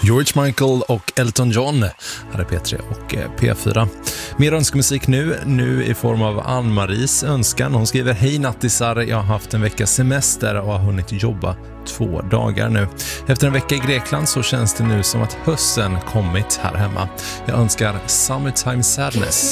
George Michael och Elton John här är P3 och P4. Mer önskemusik nu i form av Ann-Maries önskan. Hon skriver: hej nattisar, jag har haft en veckas semester och har hunnit jobba 2 dagar nu. Efter en vecka i Grekland så känns det nu som att hösten kommit här hemma. Jag önskar Summertime Sadness.